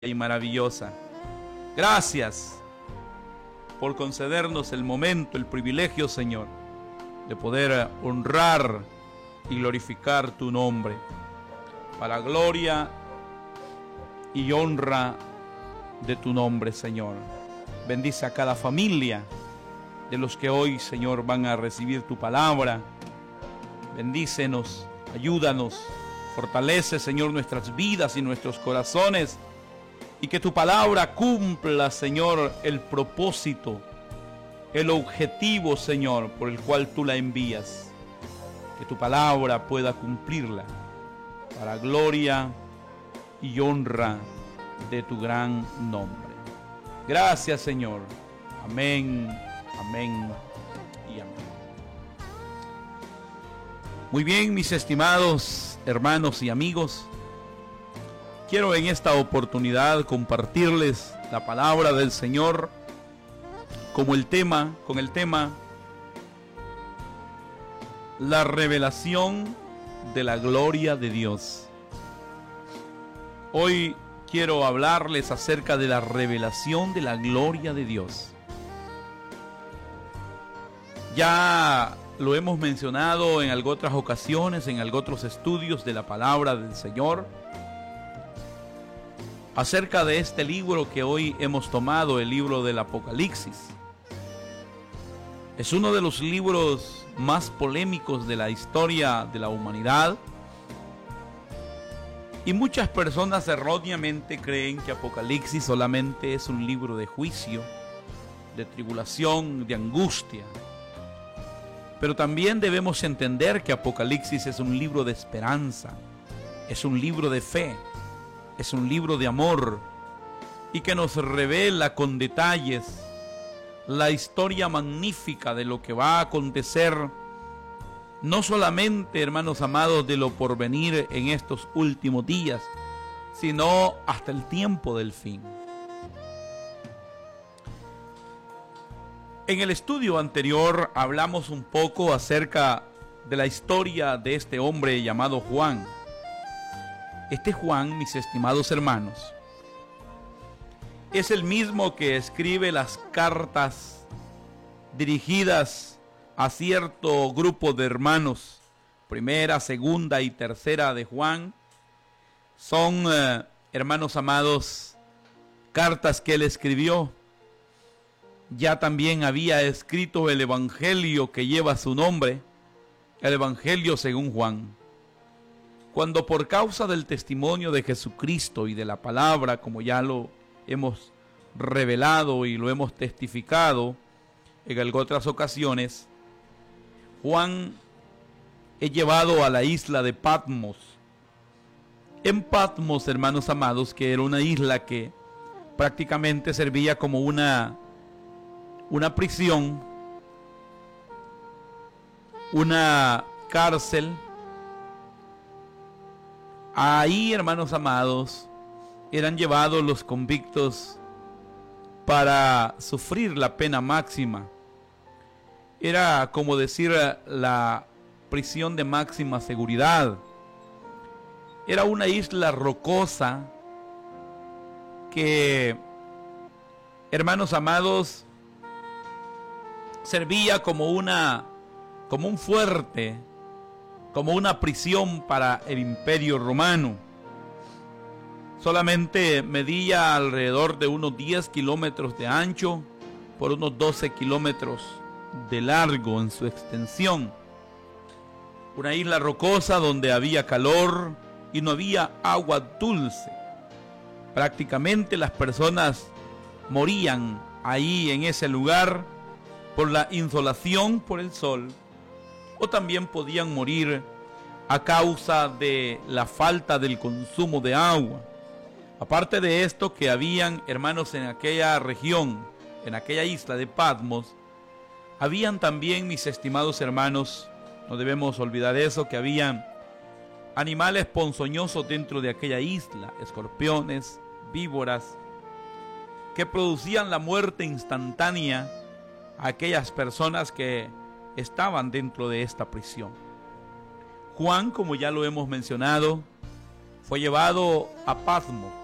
y maravillosa. Gracias por concedernos el momento, el privilegio, Señor, de poder honrar y glorificar tu nombre, para gloria y honra de tu nombre, Señor. Bendice a cada familia de los que hoy, Señor, van a recibir tu palabra. Bendícenos, ayúdanos, fortalece, Señor, nuestras vidas y nuestros corazones, y que tu palabra cumpla, Señor, el propósito, el objetivo, Señor, por el cual tú la envías. Que tu palabra pueda cumplirla para gloria y honra de tu gran nombre. Gracias, Señor. Amén, amén y amén. Muy bien, mis estimados hermanos y amigos, quiero en esta oportunidad compartirles la palabra del Señor con el tema la revelación de la gloria de Dios. Hoy quiero hablarles acerca de la revelación de la gloria de Dios. Ya lo hemos mencionado en algunas otras ocasiones, en algunos otros estudios de la palabra del Señor, acerca de este libro que hoy hemos tomado, el libro del Apocalipsis. Es uno de los libros más polémicos de la historia de la humanidad, y muchas personas erróneamente creen que Apocalipsis solamente es un libro de juicio, de tribulación, de angustia. Pero también debemos entender que Apocalipsis es un libro de esperanza, es un libro de fe, es un libro de amor, y que nos revela con detalles la historia magnífica de lo que va a acontecer, no solamente, hermanos amados, de lo porvenir en estos últimos días, sino hasta el tiempo del fin. En el estudio anterior hablamos un poco acerca de la historia de este hombre llamado Juan. Este Juan, mis estimados hermanos, es el mismo que escribe las cartas dirigidas a cierto grupo de hermanos. Primera, segunda y tercera de Juan son, hermanos amados, cartas que él escribió. Ya también había escrito el evangelio que lleva su nombre, el evangelio según Juan. Cuando por causa del testimonio de Jesucristo y de la palabra, como ya lo hemos revelado y lo hemos testificado en otras ocasiones, Juan es llevado a la isla de Patmos. En Patmos, hermanos amados, que era una isla que prácticamente servía como una prisión, una cárcel. Ahí, hermanos amados, eran llevados los convictos para sufrir la pena máxima. Era como decir la prisión de máxima seguridad. Era una isla rocosa que, hermanos amados, servía como un fuerte, como una prisión para el Imperio Romano. Solamente medía alrededor de unos 10 kilómetros de ancho por unos 12 kilómetros de largo en su extensión. Una isla rocosa donde había calor y no había agua dulce. Prácticamente las personas morían ahí en ese lugar por la insolación por el sol, o también podían morir a causa de la falta del consumo de agua. Aparte de esto, que habían, hermanos, en aquella región, en aquella isla de Patmos, habían también, mis estimados hermanos, no debemos olvidar eso, que habían animales ponzoñosos dentro de aquella isla, escorpiones, víboras, que producían la muerte instantánea a aquellas personas que estaban dentro de esta prisión. Juan, como ya lo hemos mencionado, fue llevado a Patmos,